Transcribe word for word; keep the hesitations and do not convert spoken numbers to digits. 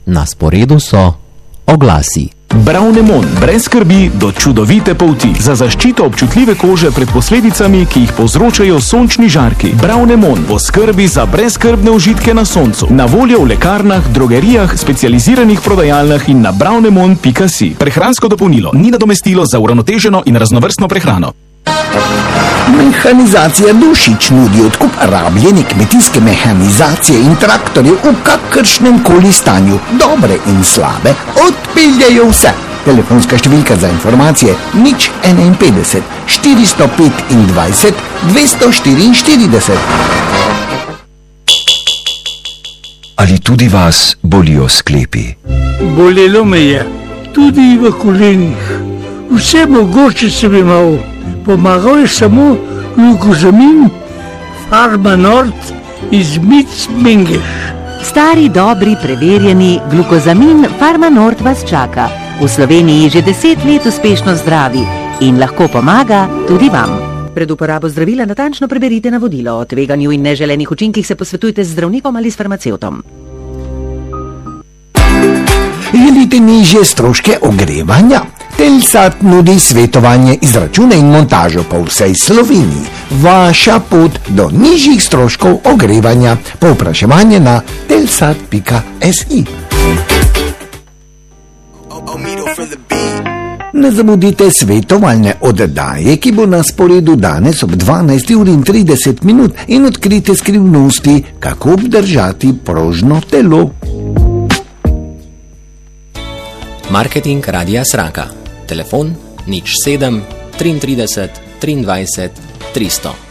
Na sporedu so oglasi. Bravnemon, brez skrbi do čudovite polti. Za zaščito občutljive kože pred posledicami, ki jih povzročajo sončni žarki. Bravnemon bo skrbi za brezskrbne užitke na soncu. Na voljo v lekarnah, drogerijah, specializiranih prodajalnah in na bravnemon pika si. Prehransko dopolnilo ni nadomestilo za uravnoteženo in raznovrstno prehrano. Mehanizacija Dušič nudi odkup rabljene kmetijske mehanizacije in traktorje v kakršnem koli stanju, dobre in slabe, odpeljajo vse. Telefonska številka za informacije nič enainpetdeset štiristo petindvajset dvesto štiriinštirideset. Ali tudi vas bolijo sklepi? Bolelo me je, tudi v kolenih. Vse mogoče sem imel. Pomagal je samo glukozamin Pharma Nord iz Micmengeš. Stari, dobri, preverjeni glukozamin Pharma Nord vas čaka. V Sloveniji že deset let uspešno zdravi in lahko pomaga tudi vam. Pred uporabo zdravila natančno preberite navodilo. O tveganju in neželenih učinkih se posvetujte z zdravnikom ali s farmacevtom. Želite nižje stroške ogrevanja? Telsat nudi svetovanje, izračune in montažo po vsej Sloveniji. Vaša pot do nižjih stroškov ogrevanja. Povpraševanje na telsat pika si. Ne zamudite svetovalne oddaje, ki bo na sporedu danes ob dvanajsti uri in trideset minut in odkrite skrivnosti, kako obdržati prožno telo. Marketing Radia Sraka. Telefon nič sedem triintrideset triindvajset tristo.